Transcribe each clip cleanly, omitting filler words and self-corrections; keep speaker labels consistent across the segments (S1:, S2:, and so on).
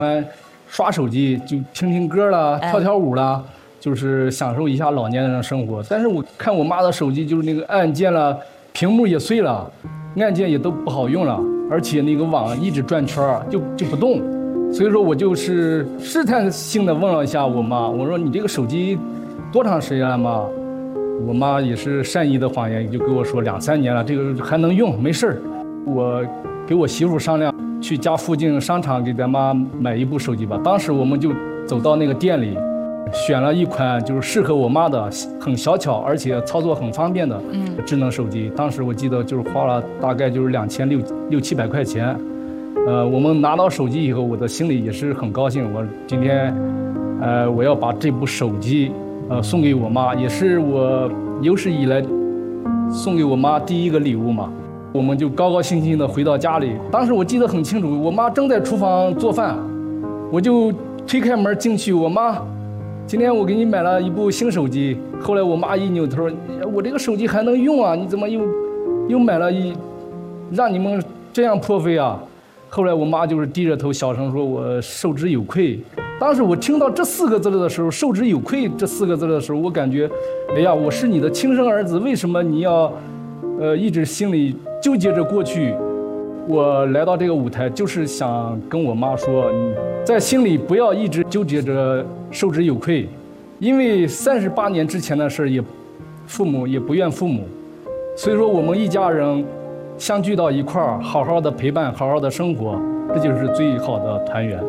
S1: 刷手机就听听歌啦，跳跳舞啦，就是享受一下老年人的生活。但是我看我妈的手机，就是那个按键了，屏幕也碎了，按键也都不好用了，而且那个网一直转圈就不动。所以说我就是试探性的问了一下我妈，我说你这个手机多长时间了妈？我妈也是善意的谎言，就跟我说2、3年了，这个还能用，没事儿。我给我媳妇商量，去家附近商场给咱妈买一部手机吧。当时我们就走到那个店里，选了一款就是适合我妈的，很小巧，而且操作很方便的智能手机。当时我记得就是花了大概就是2600、700块钱。我们拿到手机以后，我的心里也是很高兴。我今天，我要把这部手机，送给我妈，也是我有史以来送给我妈第一个礼物嘛。我们就高高兴兴的回到家里。当时我记得很清楚，我妈正在厨房做饭，我就推开门进去，我妈，今天我给你买了一部新手机。后来我妈一扭头，我这个手机还能用啊？你怎么又买了让你们这样破费啊？后来我妈就是低着头小声说，我受之有愧。当时我听到这4个字的时候，受之有愧这4个字的时候，我感觉，哎呀，我是你的亲生儿子，为什么你要一直心里纠结着过去？我来到这个舞台就是想跟我妈说，你在心里不要一直纠结着受之有愧，因为38年之前的事父母也不怨父母，所以说我们一家人相聚到一块儿，好好的陪伴，好好的生活，这就是最好的团圆。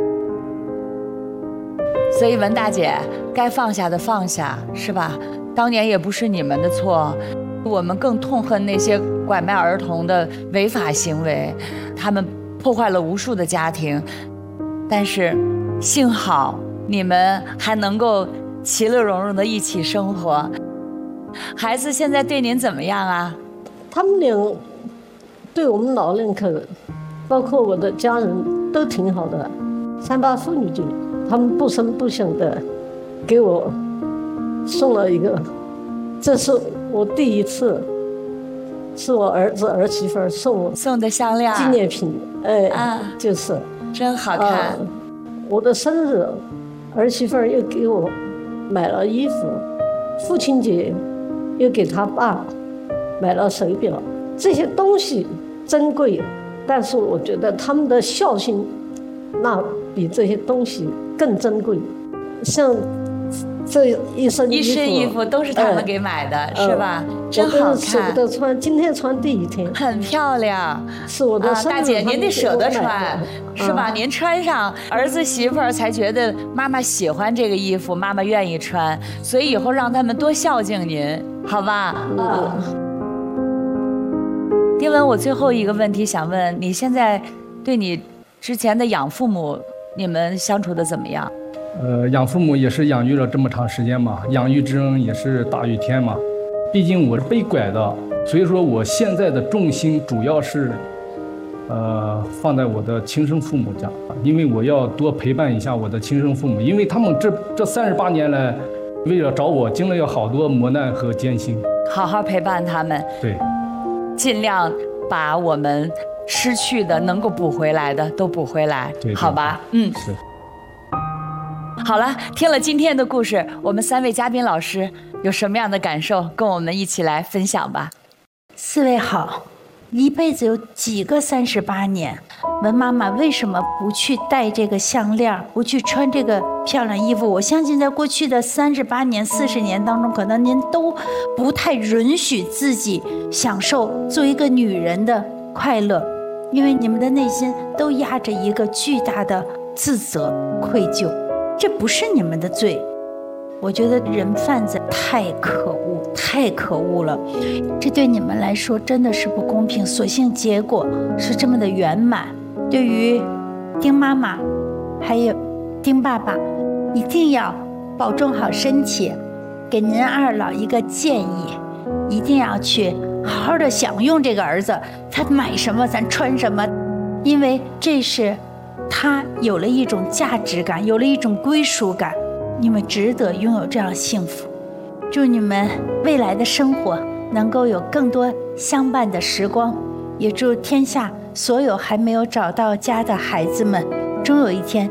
S2: 所以文大姐，该放下的放下，是吧？当年也不是你们的错，我们更痛恨那些拐卖儿童的违法行为，他们破坏了无数的家庭。但是幸好你们还能够其乐融融的一起生活。孩子现在对您怎么样啊？
S3: 他们俩对我们老人可，包括我的家人都挺好的。38妇女节，他们不声不响的给我送了一个，这是我第一次，是我儿子儿媳妇送我
S2: 送的项链
S3: 纪念品，就是
S2: 真好看。
S3: 我的生日，儿媳妇又给我买了衣服，父亲节又给他爸买了手表，这些东西珍贵，但是我觉得他们的孝心，那比这些东西更珍贵。像这一身衣服
S2: 都是他们给买的，是吧？真好看，
S3: 舍不得穿，今天穿第一天，
S2: 很漂亮。
S3: 是我的生日，
S2: 大姐您得舍得穿，是吧？您穿上，儿子媳妇儿才觉得妈妈喜欢这个衣服，妈妈愿意穿，所以以后让他们多孝敬您，好吧？丁文，我最后一个问题想问你，现在对你之前的养父母，你们相处的怎么样？
S1: 养父母也是养育了这么长时间嘛，养育之恩也是大于天嘛。毕竟我是被拐的，所以说我现在的重心主要是，放在我的亲生父母家，因为我要多陪伴一下我的亲生父母，因为他们这38年来，为了找我经历了好多磨难和艰辛。
S2: 好好陪伴他们，
S1: 对，
S2: 尽量把我们失去的能够补回来的都补回来，
S1: 对，
S2: 好吧？
S1: 是。
S2: 好了，听了今天的故事，我们3位嘉宾老师有什么样的感受，跟我们一起来分享吧。
S4: 4位好，一辈子有几个38年？文妈妈为什么不去戴这个项链，不去穿这个漂亮衣服？我相信在过去的38年、40年当中，可能您都不太允许自己享受做一个女人的快乐，因为你们的内心都压着一个巨大的自责、愧疚。这不是你们的罪，我觉得人贩子太可恶，太可恶了，这对你们来说真的是不公平。所幸结果是这么的圆满。对于丁妈妈还有丁爸爸，一定要保重好身体。给您2老一个建议，一定要去好好的享用这个儿子，他买什么咱穿什么，因为这是他有了一种价值感，有了一种归属感，你们值得拥有这样幸福。祝你们未来的生活能够有更多相伴的时光，也祝天下所有还没有找到家的孩子们终有一天